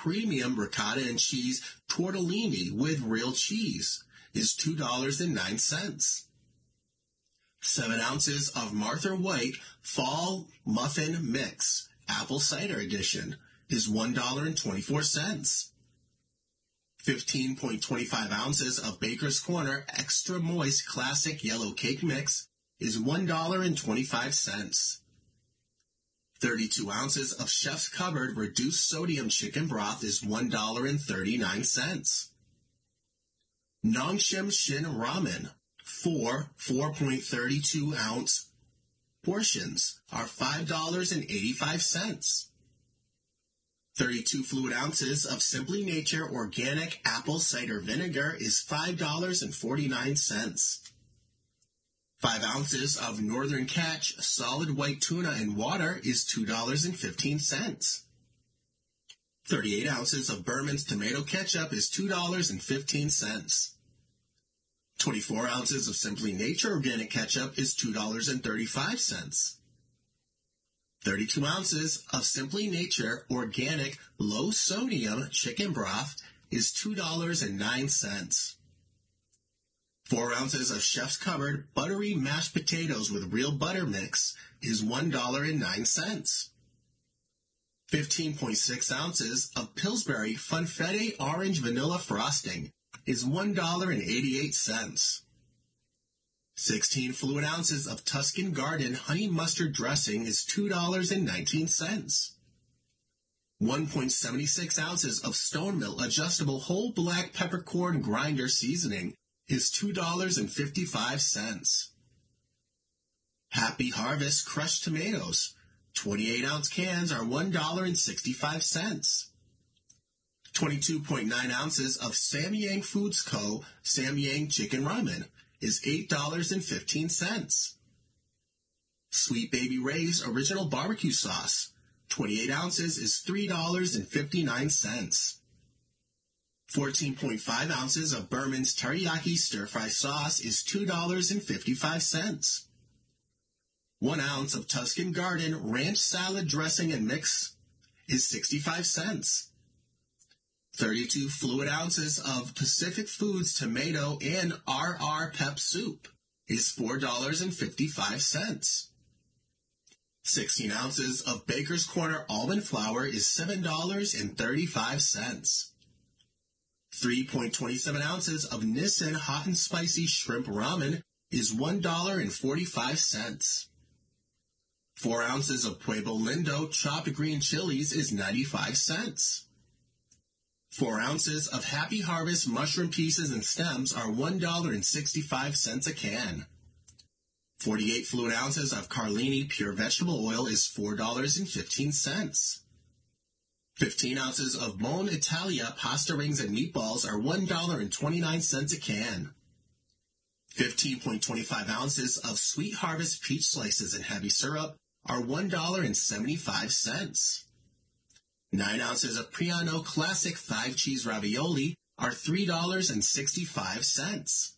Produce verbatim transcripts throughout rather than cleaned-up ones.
premium ricotta and cheese tortellini with real cheese is two dollars and nine cents. Seven ounces of Martha White Fall Muffin Mix Apple Cider Edition is one dollar and twenty-four cents. fifteen point two five ounces of Baker's Corner Extra Moist Classic Yellow Cake Mix is one dollar and twenty-five cents. thirty-two ounces of Chef's Cupboard Reduced Sodium Chicken Broth is one dollar and thirty-nine cents. Nongshim Shin Ramen, four four point three two ounce portions are five dollars and eighty-five cents. thirty-two fluid ounces of Simply Nature Organic Apple Cider Vinegar is five dollars and forty-nine cents. five ounces of Northern Catch Solid White Tuna and Water is two dollars and fifteen cents. thirty-eight ounces of Berman's Tomato Ketchup is two dollars and fifteen cents. twenty-four ounces of Simply Nature Organic Ketchup is two dollars and thirty-five cents. thirty-two ounces of Simply Nature Organic Low Sodium Chicken Broth is two dollars and nine cents. four ounces of Chef's Cupboard Buttery Mashed Potatoes with Real Butter Mix is one dollar and nine cents. fifteen point six ounces of Pillsbury Funfetti Orange Vanilla Frosting is one dollar and eighty-eight cents. sixteen fluid ounces of Tuscan Garden Honey Mustard Dressing is two dollars and nineteen cents. one point seven six ounces of Stone Mill Adjustable Whole Black Peppercorn Grinder Seasoning is two dollars and fifty-five cents. Happy Harvest Crushed Tomatoes, twenty-eight ounce cans are one dollar and sixty-five cents. twenty-two point nine ounces of Samyang Foods Co. Samyang Chicken Ramen is eight dollars and fifteen cents. Sweet Baby Ray's Original Barbecue Sauce, twenty-eight ounces is three dollars and fifty-nine cents. fourteen point five ounces of Berman's Teriyaki Stir Fry Sauce is two dollars and fifty-five cents. one ounce of Tuscan Garden Ranch Salad Dressing and Mix is sixty-five cents. thirty-two fluid ounces of Pacific Foods Tomato and R R Pep Soup is four dollars and fifty-five cents. sixteen ounces of Baker's Corner Almond Flour is seven dollars and thirty-five cents. three point two seven ounces of Nissin Hot and Spicy Shrimp Ramen is one dollar and forty-five cents. four ounces of Pueblo Lindo Chopped Green Chilies is ninety-five cents. four ounces of Happy Harvest Mushroom Pieces and Stems are one dollar and sixty-five cents a can. forty-eight fluid ounces of Carlini Pure Vegetable Oil is four dollars and fifteen cents. fifteen ounces of Buon Italia Pasta Rings and Meatballs are one dollar and twenty-nine cents a can. fifteen point two five ounces of Sweet Harvest Peach Slices and Heavy Syrup are one dollar and seventy-five cents. nine ounces of Priano Classic Five Cheese Ravioli are three dollars and sixty-five cents.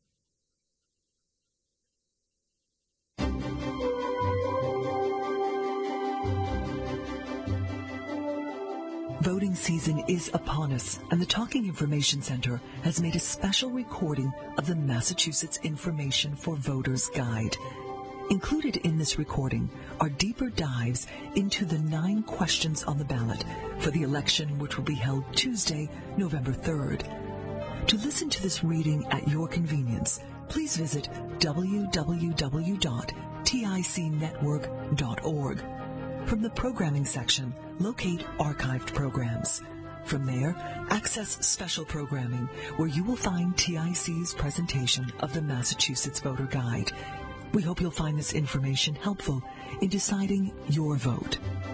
Voting season is upon us, and the Talking Information Center has made a special recording of the Massachusetts Information for Voters Guide. Included in this recording are deeper dives into the nine questions on the ballot for the election, which will be held Tuesday, November third. To listen to this reading at your convenience, please visit w w w dot tic network dot org. From the programming section, locate archived programs. From there, access special programming, where you will find T I C's presentation of the Massachusetts Voter Guide. We hope you'll find this information helpful in deciding your vote.